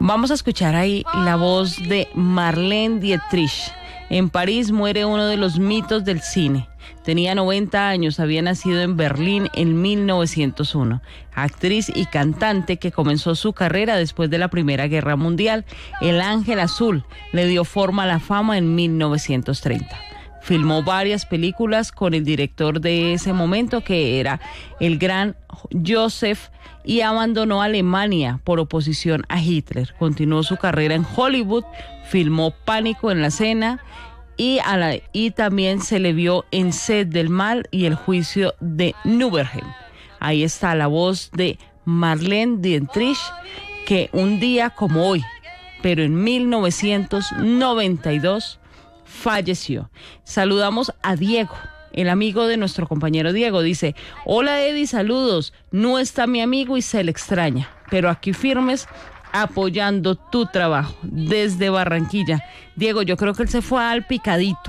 Vamos a escuchar ahí la voz de Marlene Dietrich. En París muere uno de los mitos del cine. Tenía 90 años, había nacido en Berlín en 1901. Actriz y cantante que comenzó su carrera después de la Primera Guerra Mundial. El Ángel Azul le dio forma a la fama en 1930. Filmó varias películas con el director de ese momento, que era el gran Joseph, y abandonó Alemania por oposición a Hitler. Continuó su carrera en Hollywood, filmó Pánico en la Cena y también se le vio en Sed del Mal y El Juicio de Nürburgring. Ahí está la voz de Marlene Dietrich, que un día como hoy, pero en 1992, falleció. Saludamos a Diego, el amigo de nuestro compañero Diego. Dice: hola Eddie, saludos. No está mi amigo y se le extraña, pero aquí firmes apoyando tu trabajo desde Barranquilla. Diego, yo creo que él se fue al picadito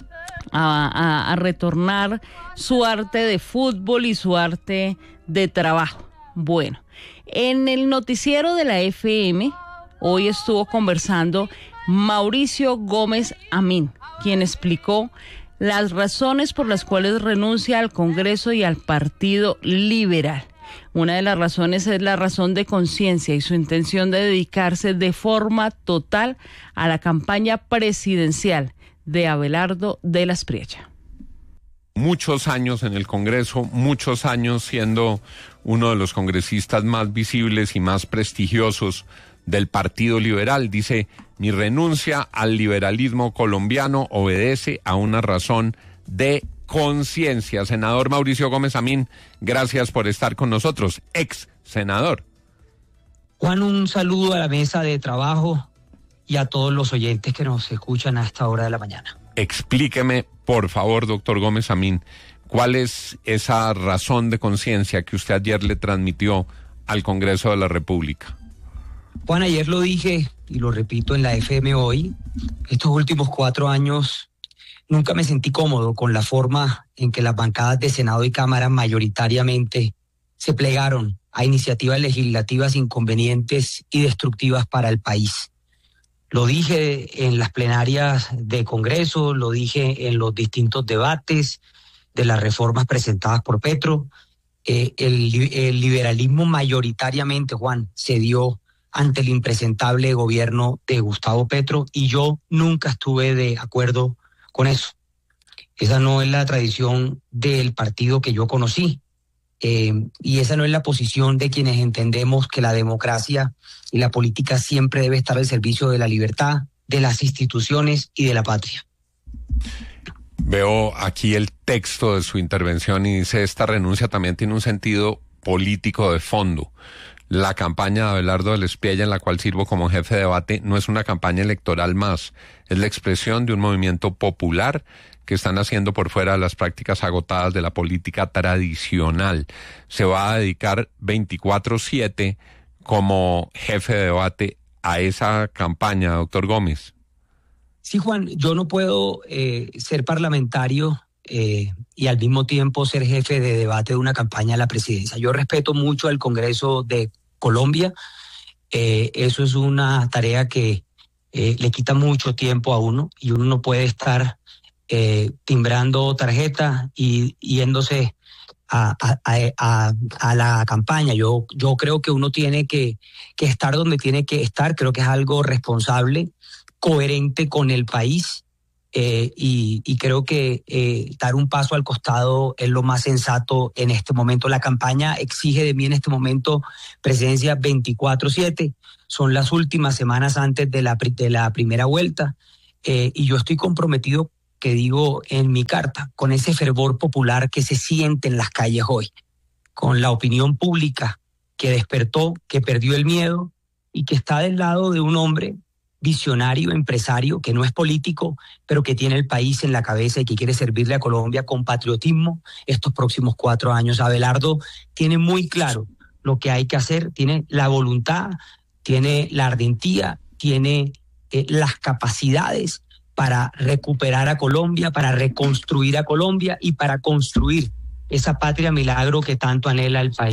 a retornar su arte de fútbol y su arte de trabajo. Bueno, en el noticiero de la FM hoy estuvo conversando Mauricio Gómez Amín, quien explicó las razones por las cuales renuncia al Congreso y al Partido Liberal. Una de las razones es la razón de conciencia y su intención de dedicarse de forma total a la campaña presidencial de Abelardo de la Espriella. Muchos años en el Congreso, muchos años siendo uno de los congresistas más visibles y más prestigiosos del Partido Liberal. Dice: mi renuncia al liberalismo colombiano obedece a una razón de conciencia. Senador Mauricio Gómez Amín, gracias por estar con nosotros, ex senador. Juan, un saludo a la mesa de trabajo y a todos los oyentes que nos escuchan a esta hora de la mañana. Explíqueme, por favor, doctor Gómez Amín, ¿cuál es esa razón de conciencia que usted ayer le transmitió al Congreso de la República? Juan, ayer lo dije y lo repito en la FM hoy. Estos últimos 4 años nunca me sentí cómodo con la forma en que las bancadas de Senado y Cámara mayoritariamente se plegaron a iniciativas legislativas inconvenientes y destructivas para el país. Lo dije en las plenarias de Congreso, lo dije en los distintos debates de las reformas presentadas por Petro. El liberalismo mayoritariamente, Juan, se dio ante el impresentable gobierno de Gustavo Petro, y yo nunca estuve de acuerdo con eso. Esa no es la tradición del partido que yo conocí, y esa no es la posición de quienes entendemos que la democracia y la política siempre debe estar al servicio de la libertad, de las instituciones y de la patria. Veo aquí el texto de su intervención y dice: esta renuncia también tiene un sentido político de fondo. La campaña de Abelardo de la Espriella, en la cual sirvo como jefe de debate, no es una campaña electoral más, es la expresión de un movimiento popular que están haciendo por fuera de las prácticas agotadas de la política tradicional. Se va a dedicar 24/7 como jefe de debate a esa campaña, doctor Gómez. Sí, Juan, yo no puedo ser parlamentario y al mismo tiempo ser jefe de debate de una campaña a la presidencia. Yo respeto mucho al Congreso de Colombia. Eso es una tarea que le quita mucho tiempo a uno, y uno no puede estar timbrando tarjeta y yéndose a la campaña. Yo creo que uno tiene que estar donde tiene que estar. Creo que es algo responsable, coherente con el país, y creo que dar un paso al costado es lo más sensato en este momento. La campaña exige de mí en este momento presencia 24/7. Son las últimas semanas antes de la primera vuelta, y yo estoy comprometido, que digo en mi carta, con ese fervor popular que se siente en las calles hoy, con la opinión pública que despertó, que perdió el miedo y que está del lado de un hombre visionario, empresario, que no es político, pero que tiene el país en la cabeza y que quiere servirle a Colombia con patriotismo estos próximos 4 años. Abelardo tiene muy claro lo que hay que hacer, tiene la voluntad, tiene la ardentía, tiene las capacidades para recuperar a Colombia, para reconstruir a Colombia y para construir esa patria milagro que tanto anhela el país.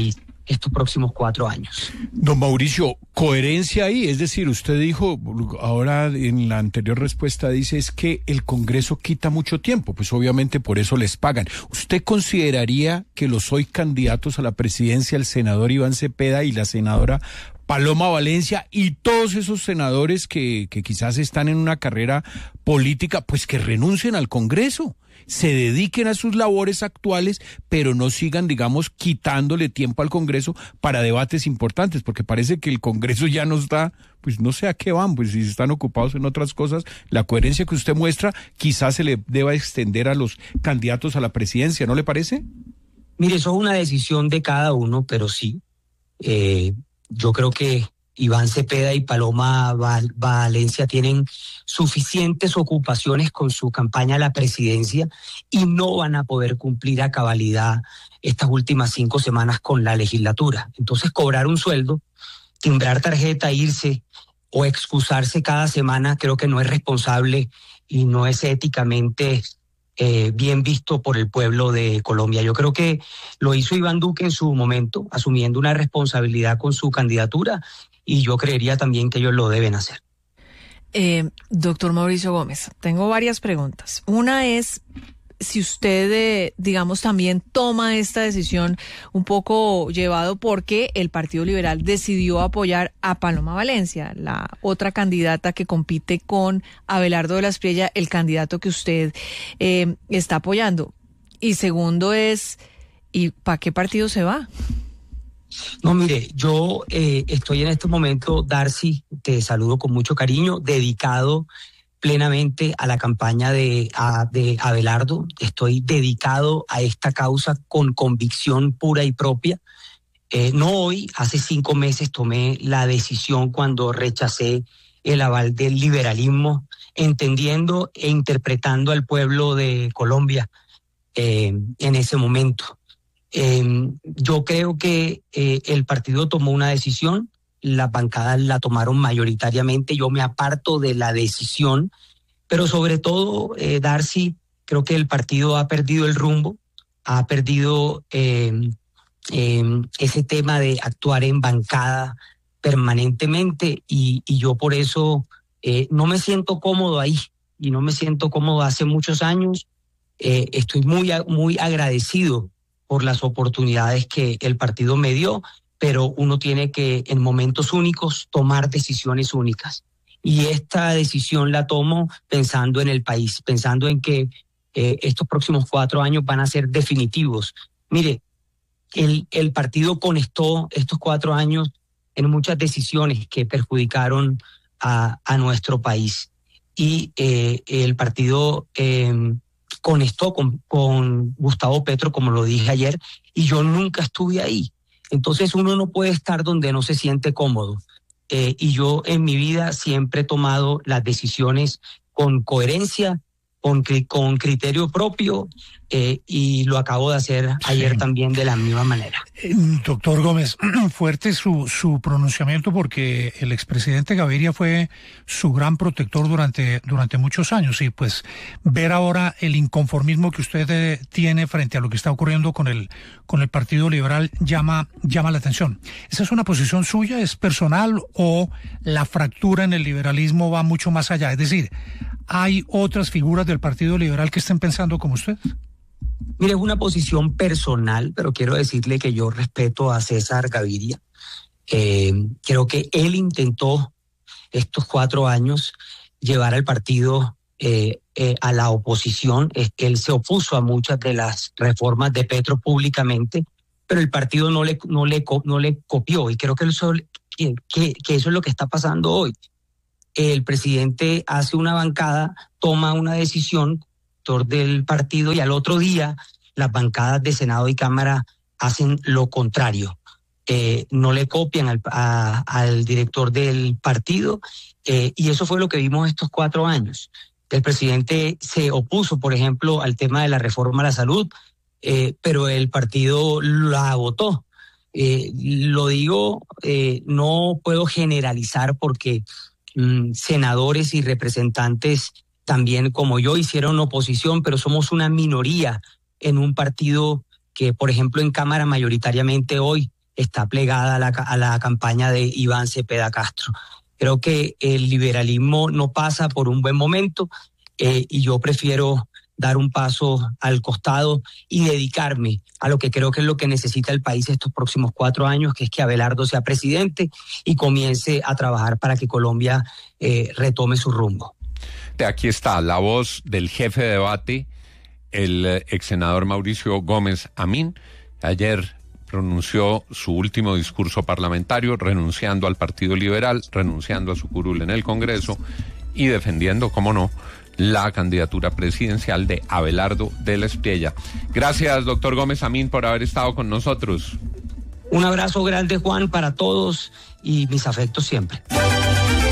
estos próximos 4 años. Don Mauricio, coherencia ahí, es decir, usted dijo, ahora en la anterior respuesta dice es que el Congreso quita mucho tiempo, pues obviamente por eso les pagan. ¿Usted consideraría que los hoy candidatos a la presidencia, el senador Iván Cepeda y la senadora Paloma Valencia y todos esos senadores que quizás están en una carrera política, pues que renuncien al Congreso, se dediquen a sus labores actuales, pero no sigan, digamos, quitándole tiempo al Congreso para debates importantes, porque parece que el Congreso ya no está, pues no sé a qué van, pues si están ocupados en otras cosas? La coherencia que usted muestra quizás se le deba extender a los candidatos a la presidencia, ¿no le parece? Mire, eso es una decisión de cada uno, pero sí, yo creo que Iván Cepeda y Paloma Valencia tienen suficientes ocupaciones con su campaña a la presidencia y no van a poder cumplir a cabalidad estas últimas 5 semanas con la legislatura. Entonces, cobrar un sueldo, timbrar tarjeta, irse o excusarse cada semana, creo que no es responsable y no es éticamente bien visto por el pueblo de Colombia. Yo creo que lo hizo Iván Duque en su momento, asumiendo una responsabilidad con su candidatura, y yo creería también que ellos lo deben hacer. Doctor Mauricio Gómez, tengo varias preguntas. Una es si usted, digamos, también toma esta decisión un poco llevado porque el Partido Liberal decidió apoyar a Paloma Valencia, la otra candidata que compite con Abelardo de la Espriella, el candidato que usted está apoyando. Y segundo es, ¿y para qué partido se va? No, mire, yo estoy en este momento, Darcy, te saludo con mucho cariño, dedicado plenamente a la campaña de Abelardo. Estoy dedicado a esta causa con convicción pura y propia. No hoy, hace 5 meses tomé la decisión cuando rechacé el aval del liberalismo, entendiendo e interpretando al pueblo de Colombia en ese momento. Yo creo que el partido tomó una decisión, las bancadas la tomaron mayoritariamente, yo me aparto de la decisión, pero sobre todo, Darcy, creo que el partido ha perdido el rumbo, ha perdido ese tema de actuar en bancada permanentemente y yo por eso no me siento cómodo ahí y no me siento cómodo hace muchos años. Estoy muy agradecido por las oportunidades que el partido me dio, pero uno tiene que en momentos únicos tomar decisiones únicas. Y esta decisión la tomo pensando en el país, pensando en que estos próximos 4 años van a ser definitivos. Mire, el partido conectó estos 4 años en muchas decisiones que perjudicaron a nuestro país. Y el partido conectó con Gustavo Petro, como lo dije ayer, y yo nunca estuve ahí. Entonces uno no puede estar donde no se siente cómodo. Y yo en mi vida siempre he tomado las decisiones con coherencia, con criterio propio, y lo acabo de hacer ayer también de la misma manera. Doctor Gómez, fuerte su pronunciamiento porque el expresidente Gaviria fue su gran protector durante muchos años y pues ver ahora el inconformismo que usted tiene frente a lo que está ocurriendo con el Partido Liberal llama la atención. ¿Esa es una posición suya, es personal o la fractura en el liberalismo va mucho más allá? Es decir, ¿hay otras figuras del Partido Liberal que estén pensando como usted? Mire, es una posición personal, pero quiero decirle que yo respeto a César Gaviria. Creo que él intentó estos 4 años llevar al partido a la oposición. Él se opuso a muchas de las reformas de Petro públicamente, pero el partido no le copió y creo que eso es lo que está pasando hoy. El presidente hace una bancada, toma una decisión del partido y al otro día las bancadas de Senado y Cámara hacen lo contrario. No le copian al director del partido y eso fue lo que vimos estos 4 años. El presidente se opuso, por ejemplo, al tema de la reforma a la salud, pero el partido la votó. Lo digo, no puedo generalizar porque senadores y representantes también como yo hicieron oposición, pero somos una minoría en un partido que, por ejemplo, en Cámara mayoritariamente hoy está plegada a la campaña de Iván Cepeda Castro. Creo que el liberalismo no pasa por un buen momento y yo prefiero dar un paso al costado y dedicarme a lo que creo que es lo que necesita el país estos próximos 4 años, que es que Abelardo sea presidente y comience a trabajar para que Colombia retome su rumbo. Aquí está la voz del jefe de debate, el ex senador Mauricio Gómez Amín. Ayer pronunció su último discurso parlamentario, renunciando al Partido Liberal, renunciando a su curul en el Congreso y defendiendo, cómo no, la candidatura presidencial de Abelardo de la Espriella. Gracias, doctor Gómez Amín, por haber estado con nosotros. Un abrazo grande, Juan, para todos y mis afectos siempre.